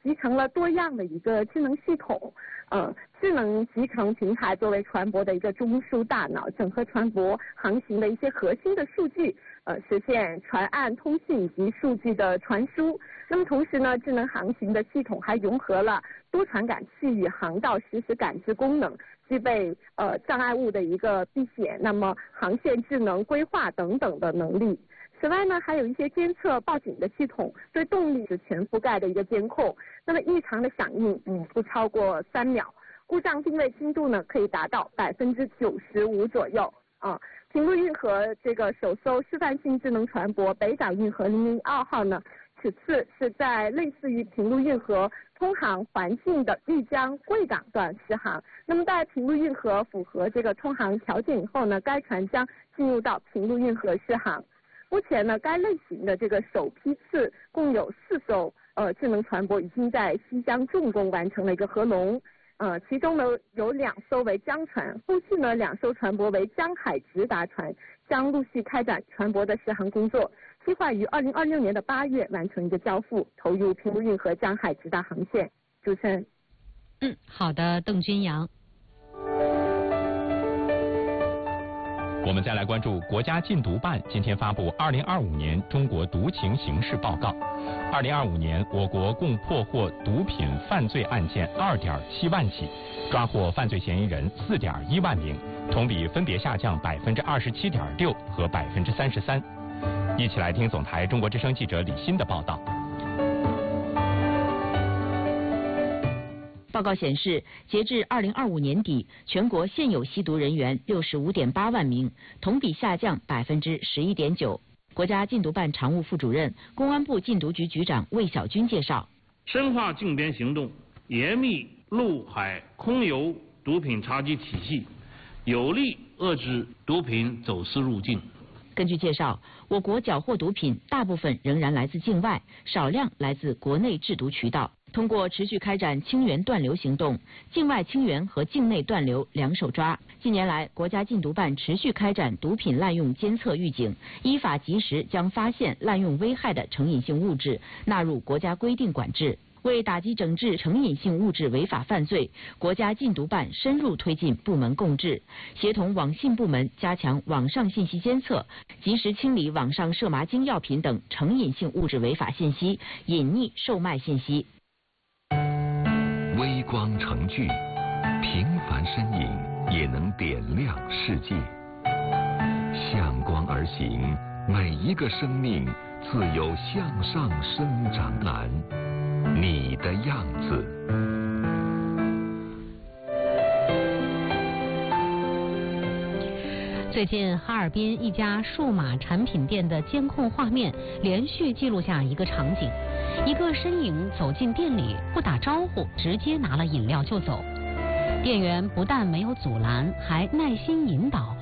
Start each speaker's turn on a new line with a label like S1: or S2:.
S1: 集成了多样的一个智能系统，智能集成平台作为船舶的一个中枢大脑，整合船舶航行的一些核心的数据，实现船岸通信以及数据的传输。那么同时呢，智能航行的系统还融合了多传感器与航道实时感知功能，具备障碍物的一个避险，那么航线智能规划等等的能力。此外呢，还有一些监测报警的系统，对动力是全覆盖的一个监控。那么异常的响应不超过3秒，故障定位精度呢可以达到95%左右啊。平陆运河这个首艘示范性智能船舶北港运河002号呢，此次是在类似于平陆运河通航环境的豫江贵港段试航。那么在平陆运河符合这个通航条件以后呢，该船将进入到平陆运河试航。目前呢，该类型的这个首批次共有4艘智能船舶已经在西江重工完成了一个合龙。其中呢有2艘为江船，后续呢2艘船舶为江海直达船，将陆续开展船舶的试航工作，计划于2026年的8月完成一个交付，投入平陆运河江海直达航线。主持人。
S2: 好的，邓君阳。
S3: 我们再来关注国家禁毒办今天发布2025年中国毒情形势报告。2025年，我国共破获毒品犯罪案件2.7万起，抓获犯罪嫌疑人4.1万名，同比分别下降27.6%和33%。一起来听总台中国之声记者李欣的报道。
S4: 报告显示，截至2025年底，全国现有吸毒人员65.8万名，同比下降11.9%。国家禁毒办常务副主任、公安部禁毒局局长魏小军介绍，
S5: 深化禁边行动，严密陆海空油毒品查缉体系，有力遏制毒品走私入境。
S4: 根据介绍，我国缴获毒品大部分仍然来自境外，少量来自国内制毒渠道。通过持续开展清源断流行动，境外清源和境内断流两手抓。近年来，国家禁毒办持续开展毒品滥用监测预警，依法及时将发现滥用危害的成瘾性物质纳入国家规定管制。为打击整治成瘾性物质违法犯罪，国家禁毒办深入推进部门共治，协同网信部门加强网上信息监测，及时清理网上涉麻精药品等成瘾性物质违法信息、隐匿售卖信息。
S6: 微光成炬，平凡身影也能点亮世界。向光而行，每一个生命自有向上生长栏。你的样子。
S2: 最近，哈尔滨一家数码产品店的监控画面连续记录下一个场景：一个身影走进店里，不打招呼，直接拿了饮料就走。店员不但没有阻拦，还耐心引导，